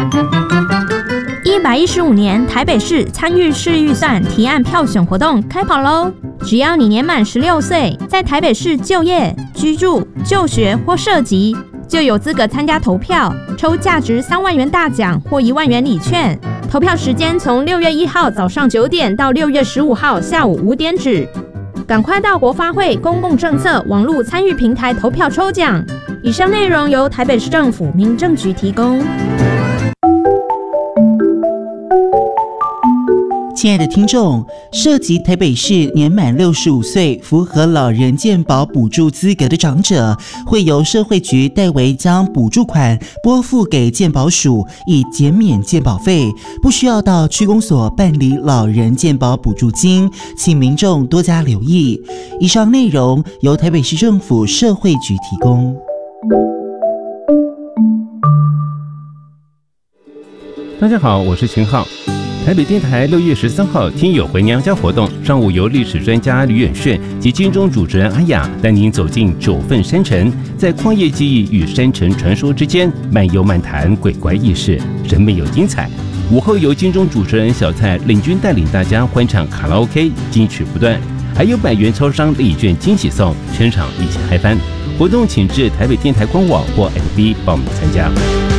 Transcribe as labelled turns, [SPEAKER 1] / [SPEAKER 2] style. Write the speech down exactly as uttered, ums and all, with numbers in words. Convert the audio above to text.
[SPEAKER 1] 一百一十五年台北市参与式预算提案票选活动开跑喽！只要你年满十六岁，在台北市就业、居住、就学或涉及，就有资格参加投票，抽价值三万元大奖或一万元礼券。投票时间从六月一号早上九点到六月十五号下午五点止。赶快到国发会公共政策网络参与平台投票抽奖。以上内容由台北市政府民政局提供。
[SPEAKER 2] 亲爱的听众，涉及台北市年满六十五岁、符合老人健保补助资格的长者，会由社会局代为将补助款拨付给健保署，以减免健保费，不需要到区公所办理老人健保补助金，请民众多加留意。以上内容由台北市政府社会局提供。
[SPEAKER 3] 大家好，我是秦浩。台北电台六月十三号听友回娘家活动，上午由历史专家吕远炫及金钟主持人阿雅带您走进九份山城，在旷野记忆与山城传说之间漫游漫谈鬼怪轶事，人美又精彩。午后由金钟主持人小蔡领军带领大家欢唱卡拉 OK， 金曲不断，还有百元超商礼券惊喜送，全场一起嗨翻。活动请至台北电台官网或 F B 报名参加。